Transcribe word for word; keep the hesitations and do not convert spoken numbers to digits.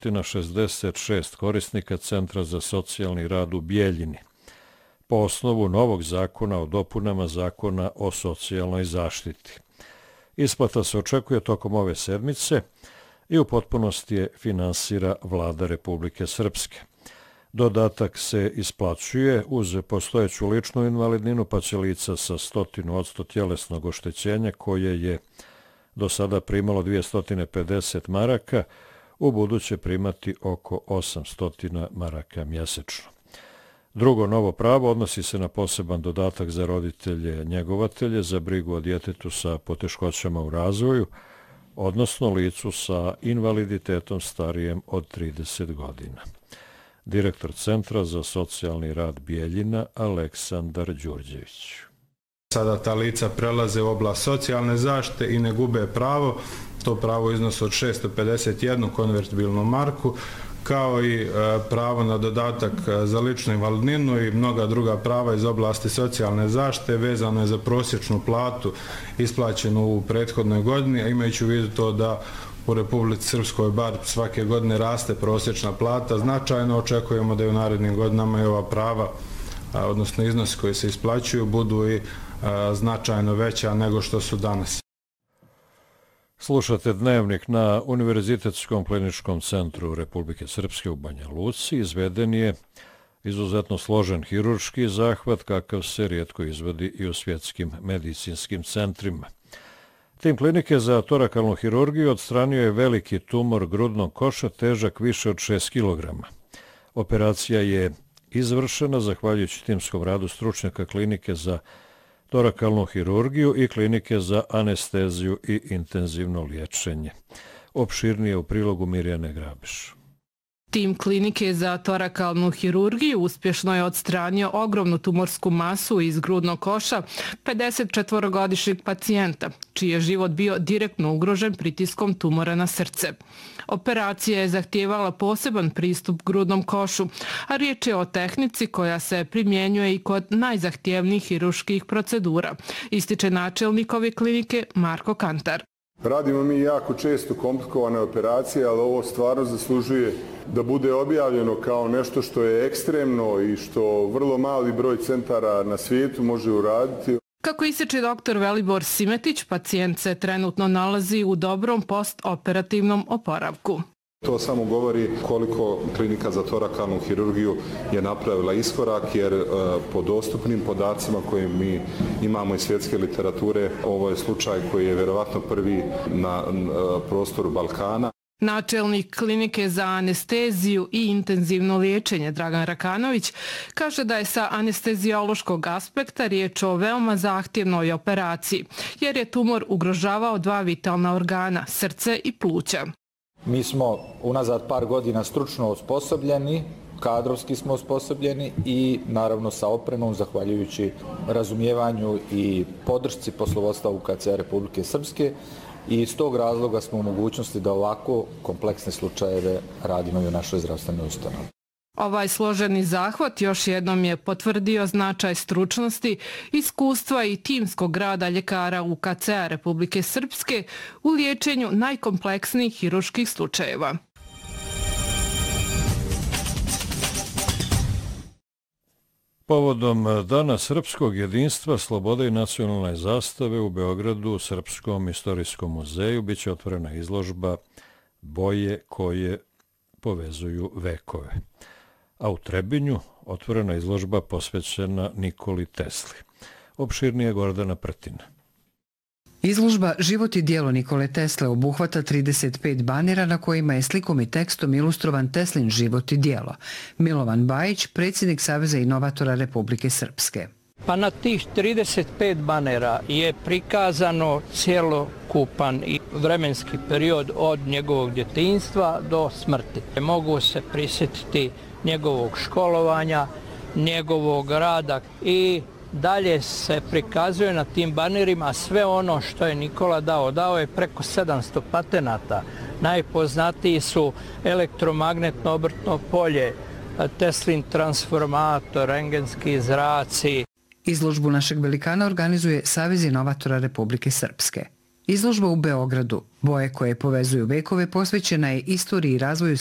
na šezdeset šest korisnika Centra za socijalni rad u Bijeljini po osnovu novog zakona o dopunama Zakona o socijalnoj zaštiti. Isplata se očekuje tokom ove sedmice i u potpunosti je finansira Vlada Republike Srpske. Dodatak se isplaćuje uz postojeću ličnu invalidninu, pa će lica sa sto posto tjelesnog oštećenja koje je do sada primalo dvjesto pedeset maraka, u buduće primati oko osamsto maraka mjesečno. Drugo novo pravo odnosi se na poseban dodatak za roditelje njegovatelje za brigu o djetetu sa poteškoćama u razvoju, odnosno licu sa invaliditetom starijem od trideset godina. Direktor Centra za socijalni rad Bijeljina Aleksandar Đurđević. Sada ta lica prelaze u oblast socijalne zaštite i ne gube pravo. To pravo iznosi od šesto pedeset jednu konvertibilnu marku, kao i pravo na dodatak za ličnu invalidninu i mnoga druga prava iz oblasti socijalne zaštite vezano je za prosječnu platu isplaćenu u prethodnoj godini, a imajući u vidu to da u Republici Srpskoj bar svake godine raste prosječna plata, značajno očekujemo da i u narednim godinama i ova prava, odnosno iznosi koji se isplaćuju, budu i značajno veća nego što su danas. Slušate Dnevnik. Na Univerzitetskom kliničkom centru Republike Srpske u Banja Luci izveden je izuzetno složen hirurški zahvat kakav se rijetko izvodi i u svjetskim medicinskim centrima. Tim klinike za torakalnu hirurgiju odstranio je veliki tumor grudnog koša težak više od šest kilograma. Operacija je izvršena zahvaljujući timskom radu stručnjaka klinike za torakalnu hirurgiju i klinike za anesteziju i intenzivno liječenje. Opširnije u prilogu Mirjane Grabiš. Tim klinike za torakalnu hirurgiju uspješno je odstranio ogromnu tumorsku masu iz grudnog koša pedesetčetvorogodišnjeg pacijenta, čiji je život bio direktno ugrožen pritiskom tumora na srce. Operacija je zahtijevala poseban pristup grudnom košu, a riječ je o tehnici koja se primjenjuje i kod najzahtjevnijih hirurških procedura, ističe načelnik ove klinike Marko Kantar. Radimo mi jako često komplikovane operacije, ali ovo stvarno zaslužuje da bude objavljeno kao nešto što je ekstremno i što vrlo mali broj centara na svijetu može uraditi. Kako ističe doktor Velibor Simetić, pacijent se trenutno nalazi u dobrom postoperativnom oporavku. To samo govori koliko klinika za torakalnu hirurgiju je napravila iskorak, jer e, po dostupnim podacima koje mi imamo iz svjetske literature, ovo je slučaj koji je vjerovatno prvi na e, prostoru Balkana. Načelnik klinike za anesteziju i intenzivno liječenje Dragan Rakanović kaže da je sa anesteziološkog aspekta riječ o veoma zahtjevnoj operaciji, jer je tumor ugrožavao dva vitalna organa, srce i pluća. Mi smo unazad par godina stručno osposobljeni, kadrovski smo osposobljeni i naravno sa opremom, zahvaljujući razumijevanju i podršci poslovodstva U K C Republike Srpske, i iz tog razloga smo u mogućnosti da ovako kompleksne slučajeve radimo i u našoj zdravstvenoj ustanovi. Ovaj složeni zahvat još jednom je potvrdio značaj stručnosti, iskustva i timskog rada ljekara U K C Republike Srpske u liječenju najkompleksnijih hirurških slučajeva. Povodom Dana srpskog jedinstva, slobode i nacionalne zastave u Beogradu u Srpskom istorijskom muzeju biće otvorena izložba Boje koje povezuju vekove. A u Trebinju otvorena izložba posvećena Nikoli Tesli. Opširnije Gordana Prtina. Izložba Život i djelo Nikole Tesle obuhvata trideset pet banera na kojima je slikom i tekstom ilustrovan Teslin život i djelo. Milovan Bajić, predsjednik Saveza inovatora Republike Srpske. Pa na tih trideset pet banera je prikazano cjelokupan i vremenski period od njegovog djetinjstva do smrti. Mogu se prisjetiti njegovog školovanja, njegovog rada i dalje se prikazuje na tim banerima sve ono što je Nikola dao. Dao je preko sedamsto patenata. Najpoznatiji su elektromagnetno obrtno polje, Teslin transformator, rengenski zraci. Izložbu našeg velikana organizuje Savez inovatora Republike Srpske. Izložba u Beogradu, Boje koje povezuju vekove, posvećena je istoriji i razvoju